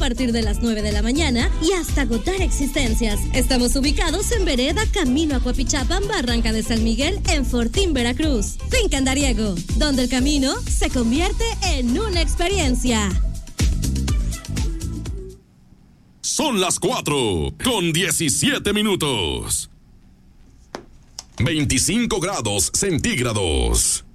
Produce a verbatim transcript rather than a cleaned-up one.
partir de las nueve de la mañana y hasta agotar existencias. Estamos ubicados en Vereda, Camino a Coapichapan, Barranca de San Miguel, en Fortín, Veracruz. Finca Andariego, donde el camino se convierte en una experiencia. Son las cuatro con diecisiete minutos. veinticinco grados centígrados.